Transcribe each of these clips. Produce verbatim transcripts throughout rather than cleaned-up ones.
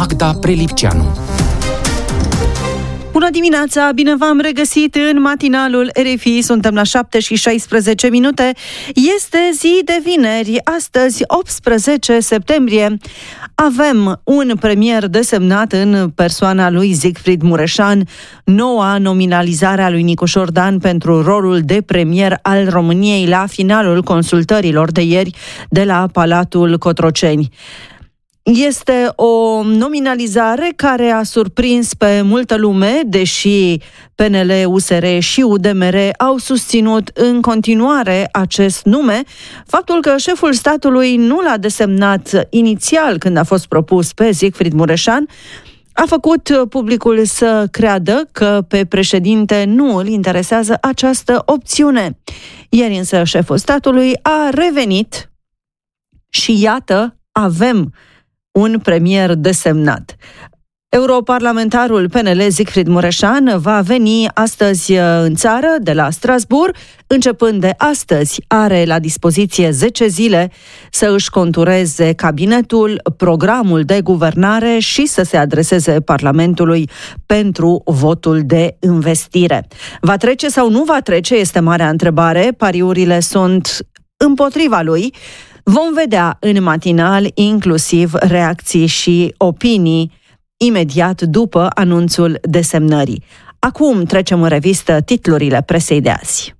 Magda Prelipceanu. Bună dimineața, bine v-am regăsit în matinalul R F I, suntem la șapte și șaisprezece minute, este zi de vineri, astăzi optsprezece septembrie. Avem un premier desemnat în persoana lui Siegfried Mureșan, noua nominalizare a lui Nicușor Dan pentru rolul de premier al României la finalul consultărilor de ieri de la Palatul Cotroceni. Este o nominalizare care a surprins pe multă lume, deși P N L, U S R și U D M R au susținut în continuare acest nume. Faptul că șeful statului nu l-a desemnat inițial când a fost propus pe Siegfried Mureșan a făcut publicul să creadă că pe președinte nu îl interesează această opțiune. Ieri însă șeful statului a revenit și iată, avem un premier desemnat. Europarlamentarul P N L Siegfried Mureșan va veni astăzi în țară de la Strasbourg. Începând de astăzi are la dispoziție zece zile să își contureze cabinetul, programul de guvernare și să se adreseze Parlamentului pentru votul de investire. Va trece sau nu va trece este marea întrebare. Pariurile sunt împotriva lui. Vom vedea în matinal inclusiv reacții și opinii imediat după anunțul desemnării. Acum trecem în revistă titlurile presei de azi.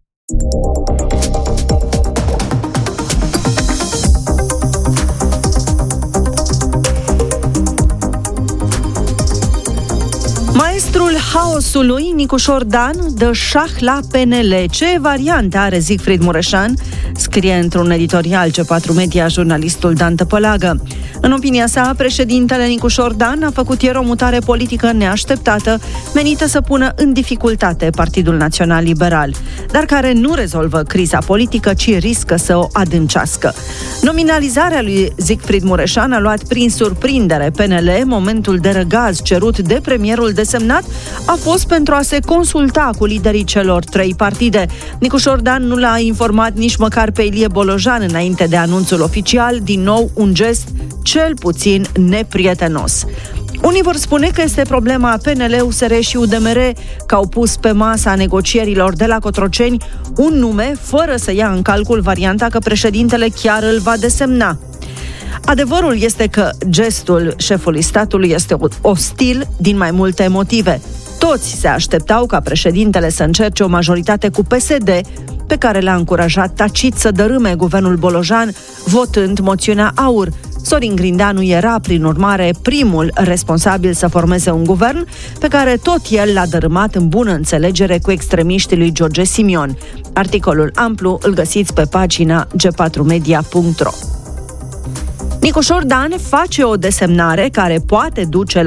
Maestrul haosului Nicușor Dan dă șah la P N L. Ce variante are Siegfried Mureșan? Scrie într-un editorial G patru Media jurnalistul Dan Tăpălagă. În opinia sa, președintele Nicușor Dan a făcut ieri o mutare politică neașteptată, menită să pună în dificultate Partidul Național Liberal, dar care nu rezolvă criza politică, ci riscă să o adâncească. Nominalizarea lui Siegfried Mureșan a luat prin surprindere P N L. Momentul de răgaz cerut de premierul desemnat a fost pentru a se consulta cu liderii celor trei partide. Nicușor Dan nu l-a informat nici măcar pe Ilie Bolojan înainte de anunțul oficial, din nou un gest cel puțin neprietenos. Unii vor spune că este problema P N L, U S R și U D M R, că au pus pe masa negocierilor de la Cotroceni un nume fără să ia în calcul varianta că președintele chiar îl va desemna. Adevărul este că gestul șefului statului este ostil din mai multe motive. Toți se așteptau ca președintele să încerce o majoritate cu P S D, pe care l-a încurajat tacit să dărâme guvernul Bolojan, votând moțiunea AUR. Sorin Grindeanu era, prin urmare, primul responsabil să formeze un guvern, pe care tot el l-a dărâmat în bună înțelegere cu extremiștii lui George Simion. Articolul amplu îl găsiți pe pagina g patru media punct ro. Nicușor Dan face o desemnare care poate duce